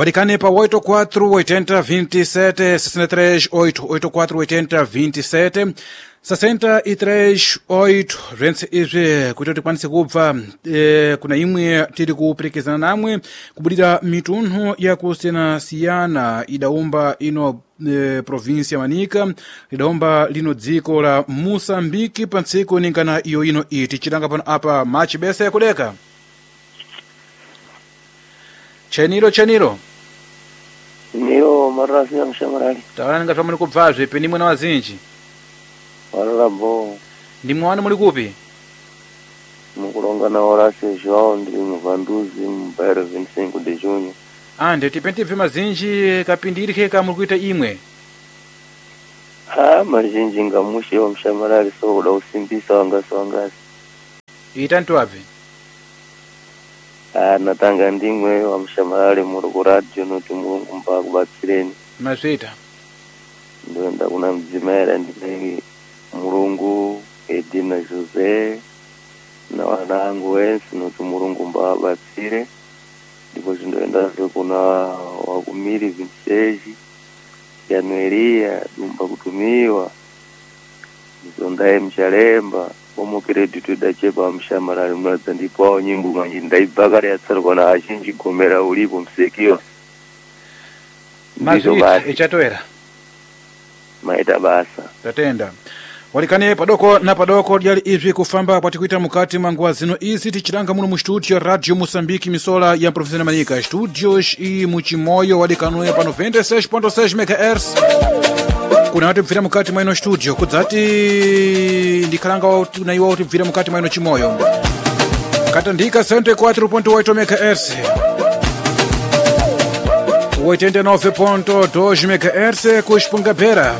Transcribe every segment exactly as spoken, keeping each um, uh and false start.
Walikane pa oito quatro oitenta vinte e sete sessenta e três oito oito quatro oitenta vinte e sete sessenta e três oito rense izvi kuti tikwanise kubva e, kuna imwe tiri kuperekezana namwe kubudira mitunhu yakusiyana-siyana idaumba ino e, provinsia Manika idaumba lino dziko la Moçambique pa ntsiku ningana iyo ino iti chitanga pano apa machibesa yakudeka Cheniro Cheniro Nio marasi ya mshamarali. Tawala nga twamuli kubvazve pe nimwe na wazinji. Wala bo. Ndimwe wanu muli kupi? Mukulonga na Horacio João ndiri muvanduzi mbairo vinte e cinco de junho. Ande tipenti vima zinji kapindiri keka muli kuita imwe. Ah, mazinji ngamushi wa mshamarali so uda usimbisa wangasi wangasi. Itantu wapi? Ah, natanga ndimwe wa mshamarali muruku radio nuti mungu mpa kubatsireni. Mazwita. Ndwenda kuna mzimera ndimegi murungu Edina Jose na wanangu wensi nuti murungu mpa kubatsire. Ndipo zindoenda kuna wakumiri vinteji Janueria dumba kutumiwa. Nizondaye mchalemba. Omo credit dachepa mshamarali mnaza ndipo ao nyimbu manji ndaibakari yatsarwa na achinji komera ulipo msekio. Mazwita ichatwera. Maita basa. Tatenda. Walikane padoko na padoko dyali izvi kufamba patikuita mukati manguwa zino izi tichilanga muno mu studio Radio Moçambique misola ya Província Manika. Studios i muchimoyo walikanoe pa noventa e seis ponto seis megahertz. Kuna watu mvira mukati mwa ino studio kudzati ndikhalanga wauti na iwa wauti mvira mukati mwa ino chimoyo katandika cento e quatro ponto oito megahertz oitenta e nove ponto dois megahertz kuxpungabera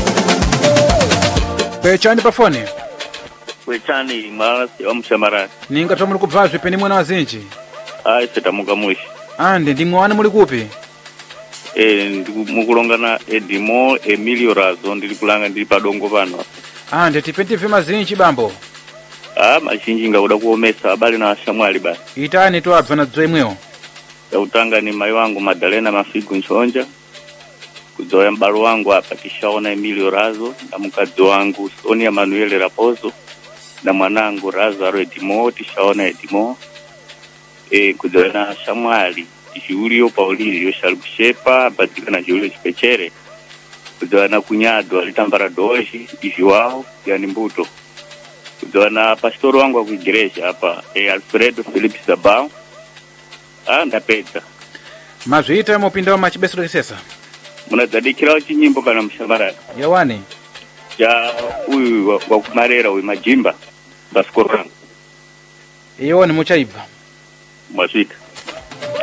pechani pa fone Kwechani marasi wa mshamarali. ninga tomuli kubvazve pe nimwe na wazinji Ai setamuka mwishi. ande ndimwe wanu muli kupi Eh mukulonga na Edimo Emilio Razo ndiri kulanga ndiri padongo pano. ande tipenti vima zinji bambo Ah machinji ngauda kuomesa abali na shamwali basi. itani to abva na dzemwewo Ya utanga ni mai wangu Madalena Mafigu Nchonja. Kuzoya mbalo wangu hapa kishaona Emilio Razo na mkazi wangu Sonia Manuel Raposo na mwanangu Razo aro Edimo tishaona Edimo. Eh kuzoya na shamwali Julio Paulilio Shalkushepa batika na Julio Chipechere kuzoa na kunyado alitambara doshi ijiwao yani mbuto kuzoa na pastor wangu wa kuigeresha hapa e Alfredo Philip Sabao ah ndapeta mazwita mupinda wa machibeso lekesesa munadzadikira chinyimbo kana mshamarali yawani ja uyu wa, wa kumarera uyu majimba baskoro iyo ni muchaibva mwazwita